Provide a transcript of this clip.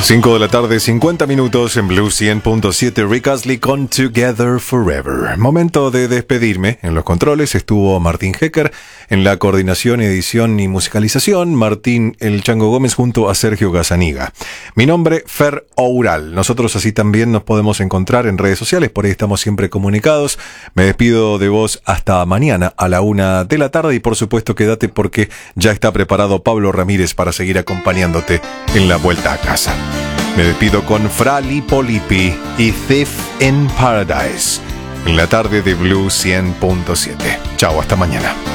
5 de la tarde, 50 minutos en Blue 100.7. Rick Astley con Together Forever. Momento de despedirme. En los controles estuvo Martín Hecker. En la coordinación, edición y musicalización, Martín El Chango Gómez junto a Sergio Gazzaniga. Mi nombre, Fer Oural. Nosotros así también nos podemos encontrar en redes sociales. Por ahí estamos siempre comunicados. Me despido de vos hasta mañana a la 1 de la tarde. Y por supuesto quédate porque ya está preparado Pablo Ramírez para seguir acompañándote en la vuelta a casa. Me despido con Fra Lippo Lippi y Thief in Paradise en la tarde de Blue 100.7. Chao, hasta mañana.